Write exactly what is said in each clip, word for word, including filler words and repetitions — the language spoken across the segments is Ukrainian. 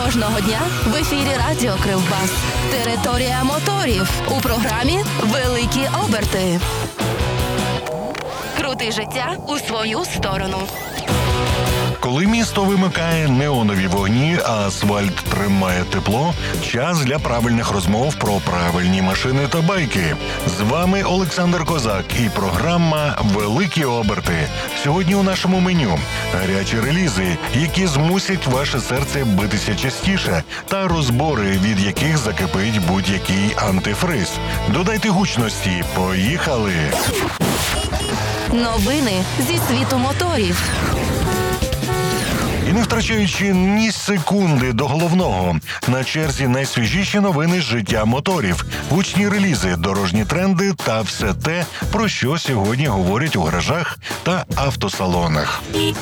Кожного дня в ефірі Радіо Кривбас. Територія моторів. У програмі «Великі оберти». Крути життя у свою сторону. Коли місто вимикає неонові вогні, а асфальт тримає тепло, час для правильних розмов про правильні машини та байки. З вами Олександр Козак і програма «Великі оберти». Сьогодні у нашому меню гарячі релізи, які змусять ваше серце битися частіше, та розбори, від яких закипить будь-який антифриз. Додайте гучності. Поїхали! Новини зі світу моторів. І не втрачаючи ні секунди до головного, на черзі найсвіжіші новини з життя моторів, гучні релізи, дорожні тренди та все те, про що сьогодні говорять у гаражах та автосалонах.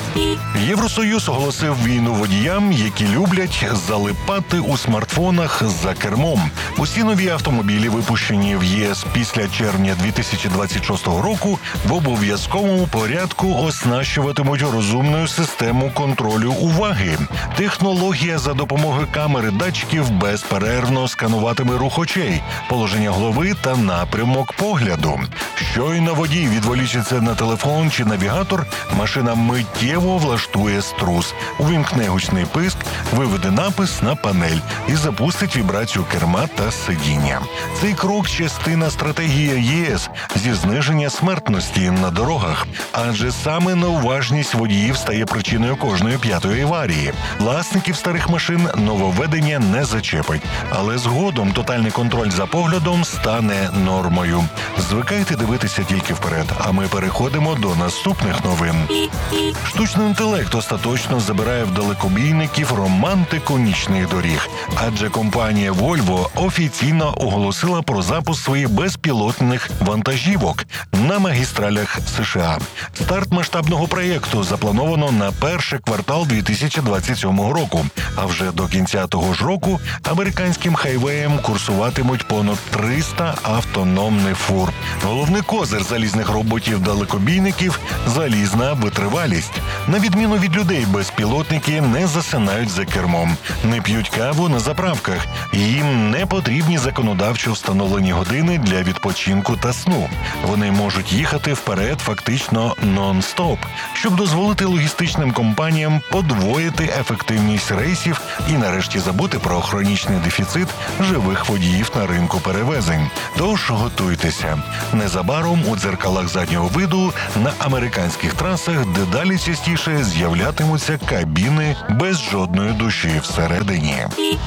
Євросоюз оголосив війну водіям, які люблять залипати у смартфонах за кермом. Усі нові автомобілі, випущені в ЄС після червня дві тисячі двадцять шостого року, в обов'язковому порядку оснащуватимуть розумною систему контролю уваги. Технологія за допомогою камери датчиків безперервно скануватиме рух очей, положення голови та напрямок погляду. Щойно водій відволічиться на телефон чи навігатор, машина миттєво влаштує струс, увімкне гучний писк, виведе напис на панель і запустить вібрацію керма та сидіння. Цей крок – частина стратегії ЄС зі зниження смертності на дорогах, адже саме неуважність водіїв стає причиною кожної п'ятої аварії. Власників старих машин нововведення не зачепить, але згодом тотальний контроль за поглядом стане нормою. Звикайте дивитися тільки вперед, а ми переходимо до наступних новин. Штучний інтелект остаточно забирає в далекобійників романтику нічних доріг, адже компанія Volvo офіційно оголосила про запуск своїх безпілотних вантажівок на магістралях США. Старт масштабного проєкту заплановано на перший квартал дві тисячі двадцять сьомого року, а вже до кінця того ж року американським хайвеєм курсуватимуть понад триста автономних фур. Головний козир залізних роботів-далекобійників – залізна витривалість. На відміну від людей, безпілотники не засинають за кермом, не п'ють каву на заправках, їм не потрібні законодавчо встановлені години для відпочинку та сну. Вони можуть їхати вперед фактично нон-стоп, щоб дозволити логістичним компаніям подвоїти ефективність рейсів і нарешті забути про хронічний дефіцит живих водіїв на ринку перевезень. Тож готуйтеся. Незабаром у дзеркалах заднього виду на американських трасах дедалі частіше з'являтимуться кабіни без жодної душі всередині.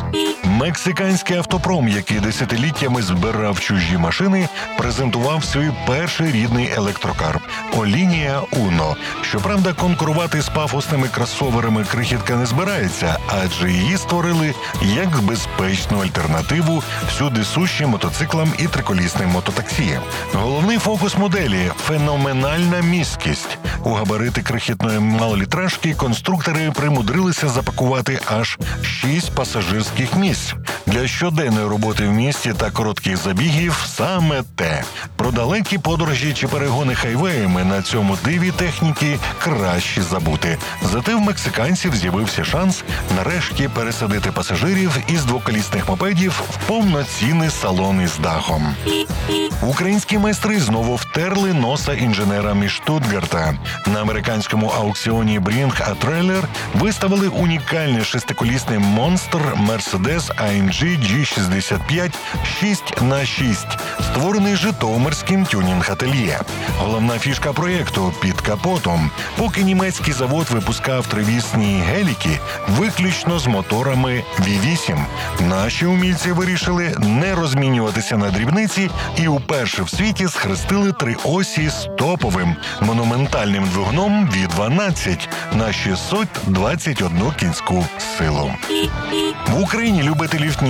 Мексиканський автопром, який десятиліттями збирав чужі машини, презентував свій перший рідний електрокар – Олінія Уно. Щоправда, конкурувати з пафосними кросоверами крихітка не збирається, адже її створили як безпечну альтернативу всюди сущим мотоциклам і триколісним мототаксі. Головний фокус моделі – феноменальна місткість. У габарити крихітної малолітражки конструктори примудрилися запакувати аж шість пасажирських місць. Для щоденної роботи в місті та коротких забігів саме те. Про далекі подорожі чи перегони хайвеями на цьому диві техніки краще забути. Зате в мексиканців з'явився шанс нарешті пересадити пасажирів із двоколісних мопедів в повноцінний салон із дахом. Українські майстри знову втерли носа інженерам із Штутгарта. На американському аукціоні Bring a Trailer виставили унікальний шестиколісний монстр Mercedes ей ем джі джі шістдесят п'ять шість на шість, створений житомирським тюнінг-ательє. Головна фішка проєкту – під капотом. Поки німецький завод випускав тривісні геліки виключно з моторами ві вісім, наші умільці вирішили не розмінюватися на дрібниці і уперше в світі схрестили три осі з топовим монументальним двигуном ві дванадцять на шістсот двадцять одну кінську силу. В Україні любителів нічних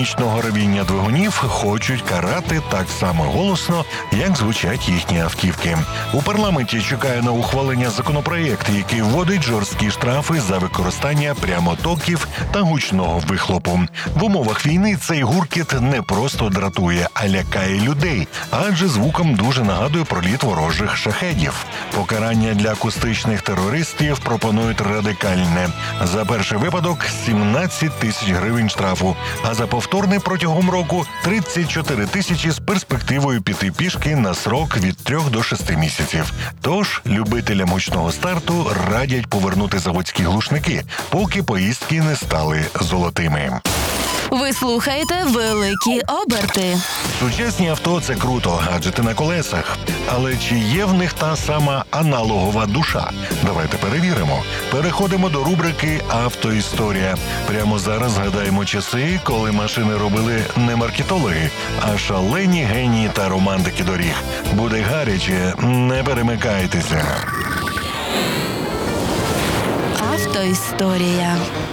механічного ревіння двигунів хочуть карати так само голосно, як звучать їхні автівки. У парламенті чекає на ухвалення законопроєкт, який вводить жорсткі штрафи за використання прямотоків та гучного вихлопу. В умовах війни цей гуркіт не просто дратує, а лякає людей, адже звуком дуже нагадує про літ ворожих шахедів. Покарання для акустичних терористів пропонують радикальне. За перший випадок – сімнадцять тисяч гривень штрафу, а за повторний протягом року – тридцять чотири тисячі з перспективою піти пішки на срок від трьох до шести місяців. Тож, любителям гучного старту радять повернути заводські глушники, поки поїздки не стали золотими. Ви слухаєте «Великі оберти». Сучасні авто – це круто, адже ти на колесах. Але чи є в них та сама аналогова душа? Давайте перевіримо. Переходимо до рубрики «Автоісторія». Прямо зараз згадаємо часи, коли машини робили не маркетологи, а шалені генії та романтики доріг. Буде гаряче, не перемикайтеся. Автоісторія.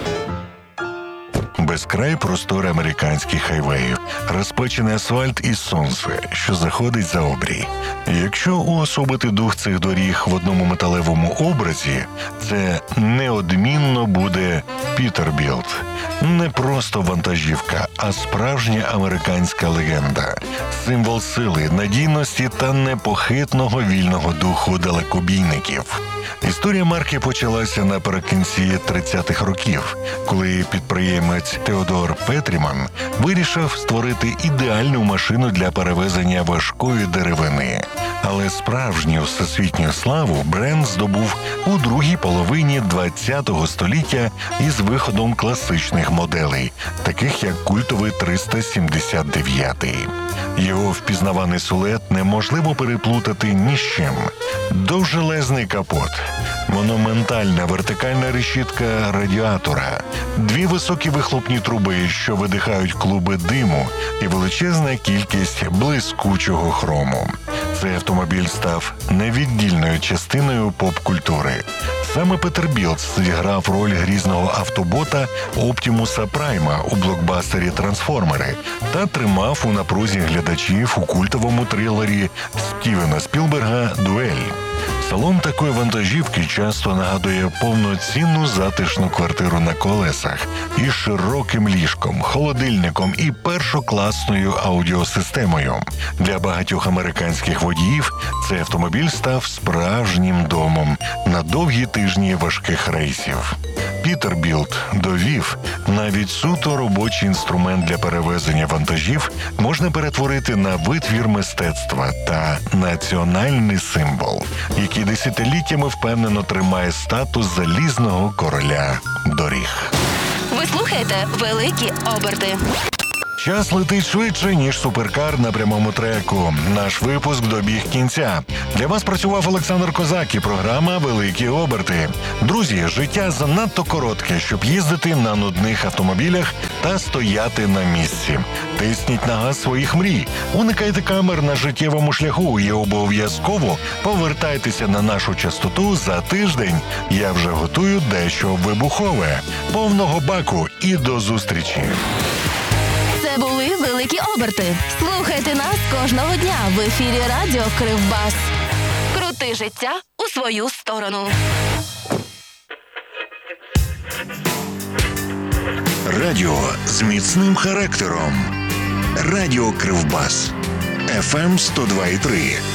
Безкрай простори американських хайвеїв, розпечений асфальт і сонце, що заходить за обрій. Якщо уособити дух цих доріг в одному металевому образі, це неодмінно буде Пітербілт. Не просто вантажівка, а справжня американська легенда. Символ сили, надійності та непохитного вільного духу далекобійників. Історія марки почалася наприкінці тридцятих років, коли підприємець Теодор Петріман вирішив створити ідеальну машину для перевезення важкої деревини. Але справжню всесвітню славу бренд здобув у другій половині ХХ століття із виходом класичних моделей, таких як культовий триста сімдесят дев'ять. Його впізнаваний силует неможливо переплутати ні з чим. Довжелезний капот, монументальна вертикальна решітка радіатора, дві високі вихлопні труби, що видихають клуби диму, і величезна кількість блискучого хрому. Цей автомобіль став невіддільною частиною поп-культури. Саме Петербілт зіграв роль грізного автобота Оптімуса Прайма у блокбастері «Трансформери» та тримав у напрузі глядачів у культовому трилері Стівена Спілберга «Дуель». Салон такої вантажівки часто нагадує повноцінну затишну квартиру на колесах із широким ліжком, холодильником і першокласною аудіосистемою. Для багатьох американських водіїв цей автомобіль став справжнім домом на довгі тижні важких рейсів. Пітербілт довів, навіть суто робочий інструмент для перевезення вантажів можна перетворити на витвір мистецтва та національний символ, який десятиліттями впевнено тримає статус залізного короля доріг. Ви слухаєте «Великі оберти». Час летить швидше, ніж суперкар на прямому треку. Наш випуск добіг кінця. Для вас працював Олександр Козак і програма «Великі оберти». Друзі, життя занадто коротке, щоб їздити на нудних автомобілях та стояти на місці. Тисніть на газ своїх мрій, уникайте камер на життєвому шляху і обов'язково повертайтеся на нашу частоту за тиждень. Я вже готую дещо вибухове. Повного баку і до зустрічі! Це були «Великі оберти». Слухайте нас кожного дня в ефірі радіо Кривбас. Крути життя у свою сторону. Радіо з міцним характером. Радіо Кривбас. еф ем сто два і три.